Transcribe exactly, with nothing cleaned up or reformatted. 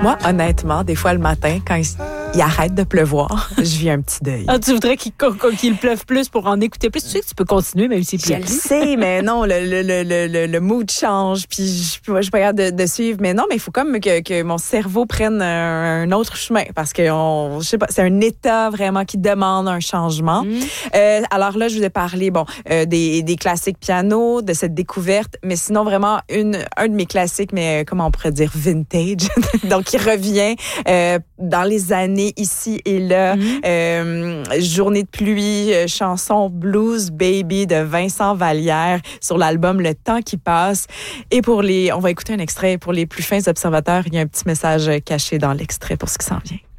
Moi, honnêtement, des fois le matin, quand il, il arrête de pleuvoir, je vis un petit deuil. Ah, tu voudrais qu'il, qu'il pleuve plus pour en écouter plus? Tu sais que tu peux continuer même s'il pleut Je le plus. sais, mais non, le, le, le, le, le mood change, puis je ne suis pas capable de, de suivre. Mais non, mais il faut comme que, que mon cerveau prenne un, un autre chemin, parce que on, je sais pas, c'est un état vraiment qui demande un changement. Mm. Euh, alors là, je vous ai parlé bon, euh, des, des classiques piano, de cette découverte, mais sinon vraiment une, un de mes classiques, mais comment on pourrait dire, vintage, donc qui revient euh, dans les années ici et là. Mm. Euh, Journée de pluie, euh, chanson Blues Baby de Vincent Vallière sur l'album Le temps qui passe. Et pour les, on va écouter un extrait pour les plus fins observateurs, il y a un petit message caché dans l'extrait pour ce qui s'en vient.